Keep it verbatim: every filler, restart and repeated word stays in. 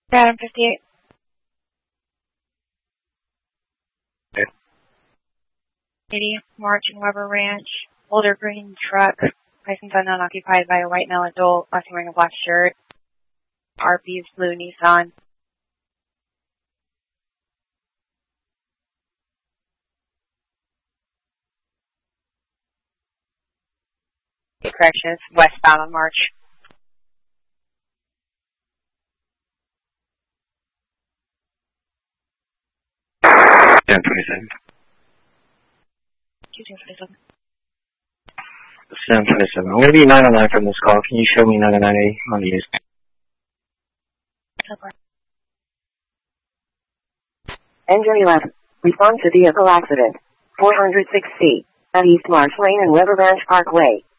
Adam fifty-eight. Okay. eighty, March and Weber Ranch, older green truck, license unknown, occupied by a white male adult, last wearing a black shirt, R B's blue Nissan. Corrections, westbound on March. ten twenty-seven. two ten twenty-seven. seven twenty-seven. I'm going to be nine oh nine from this call. Can you show me nine oh nine A on the news? Engine eleven. Respond to vehicle accident. four hundred six C. At East Marsh Lane and Weber Ranch Parkway.